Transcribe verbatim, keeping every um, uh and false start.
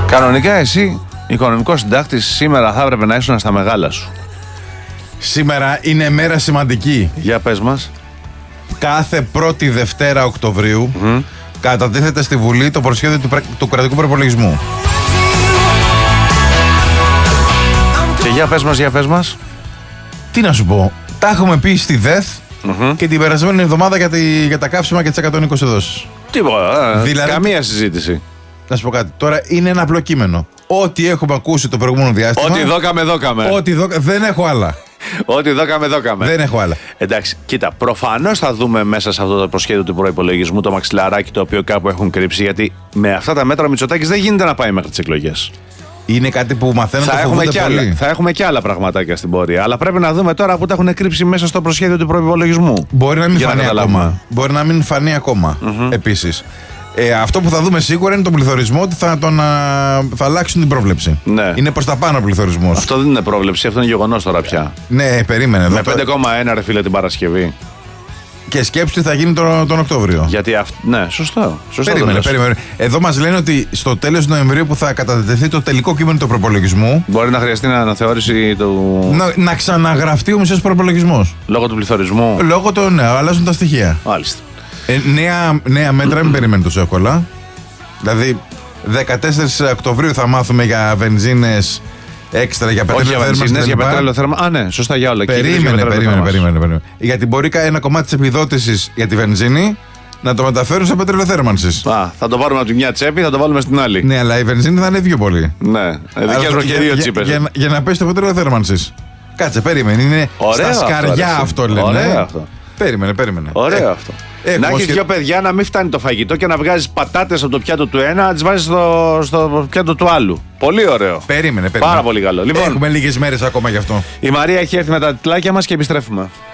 Κανονικά εσύ, οικονομικός συντάκτης, σήμερα θα έπρεπε να ήσουν στα μεγάλα σου. Σήμερα είναι μέρα σημαντική. Για πες μας. Κάθε πρώτη Δευτέρα Οκτωβρίου mm-hmm. κατατίθεται στη Βουλή το προσχέδιο του, του κρατικού προπολογισμού. Και για πες μας, για πες μας. Τι να σου πω, τα έχουμε πει στη ΔΕΘ mm-hmm. και την περασμένη εβδομάδα για, τη, για τα καύσιμα και τις εκατόν είκοσι δόσεις. Τίποτα, δηλαδή, καμία συζήτηση. Να σου πω κάτι, τώρα είναι ένα απλό κείμενο. Ό,τι έχουμε ακούσει το προηγούμενο διάστημα. Ό,τι δώκαμε, δώκαμε. Ό,τι δώκα, δεν έχω άλλα. Ό,τι δώκαμε, δώκαμε. Δεν έχω άλλα. Εντάξει, κοίτα, προφανώς θα δούμε μέσα σε αυτό το προσχέδιο του προϋπολογισμού το μαξιλαράκι το οποίο κάπου έχουν κρύψει, γιατί με αυτά τα μέτρα ο Μητσοτάκης δεν γίνεται να πάει μέχρι τις εκλογές. Είναι κάτι που μαθαίνω θα, το έχουμε και πολύ. άλλα, θα έχουμε και άλλα πραγματάκια στην πορεία. Αλλά πρέπει να δούμε τώρα που τα έχουν κρύψει μέσα στο προσχέδιο του προϋπολογισμού. Μπορεί να μην φανεί να ακόμα. Μπορεί να μην φανεί ακόμα mm-hmm. επίσης. Ε, αυτό που θα δούμε σίγουρα είναι τον πληθωρισμό, ότι θα, τον, α, θα αλλάξουν την πρόβλεψη. Ναι. Είναι προς τα πάνω ο πληθωρισμός. Αυτό δεν είναι πρόβλεψη, αυτό είναι γεγονός τώρα πια. Ναι, περίμενε. Με πέντε κόμμα ένα ρε φίλε την Παρασκευή. Και σκέψου τι θα γίνει τον, τον Οκτώβριο. Γιατί αυ... Ναι, σωστό. σωστό περίμενε, περίμενε. Εδώ μας λένε ότι στο τέλος Νοεμβρίου που θα κατατεθεί το τελικό κείμενο του προπολογισμού. Μπορεί να χρειαστεί να αναθεώρηση του. Να, να ξαναγραφτεί ο μισός προπολογισμός. Λόγω του πληθωρισμού. Λόγω του, ναι, αλλάζουν τα στοιχεία. Μάλιστα. Ε, νέα, νέα μέτρα μην περιμένουν τόσο εύκολα. Δηλαδή, δεκατέσσερις Οκτωβρίου θα μάθουμε για βενζίνες έξτρα, για πετρέλαιο θέρμανση. Για πετρέλαιο θέρμανση. Α, ναι, σωστά για όλα. Περίμενε, περίμενε, περίμενε, περίμενε. Γιατί μπορεί ένα κομμάτι της επιδότησης για τη βενζίνη να το μεταφέρουν σε πετρέλαιο θέρμανσης. Α, θα το πάρουμε από τη μια τσέπη, θα το βάλουμε στην άλλη. Ναι, αλλά η βενζίνη θα είναι δύο πολύ. Ναι, δικές μας και δύο τσίπες. Για, για, για να πέσει το πετρέλαιο θέρμανσης. Κάτσε, περίμενε. Είναι ωραίο στα σκαριά αυτό, αυτό λένε. Ωραίο αυτό. Περίμενε, περίμενε. Ωραίο ε, αυτό. Ε, να έχεις και... δύο παιδιά, να μην φτάνει το φαγητό και να βγάζεις πατάτες από το πιάτο του ένα, να τις βάζεις στο, στο πιάτο του άλλου. Πολύ ωραίο. Περίμενε, περίμενε. Πάρα πολύ καλό. Λοιπόν, έχουμε λίγες μέρες ακόμα γι' αυτό. Η Μαρία έχει έρθει με τα τιτλάκια μας και επιστρέφουμε.